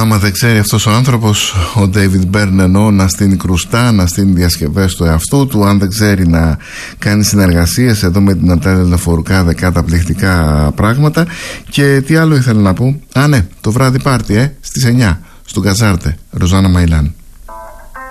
Άμα δεν ξέρει αυτός ο άνθρωπος, ο David Byrne, εννοώ, να στείνει κρουστά, να στείνει διασκευές του εαυτού του, αν δεν ξέρει να κάνει συνεργασίες εδώ με την Νατάλια Λαφορκάδε, καταπληκτικά πράγματα. Και τι άλλο ήθελα να πω? Α, ναι, το βράδυ πάρτι, στις 9 στον Καζάρτε, Ροζάνα Μαϊλάν.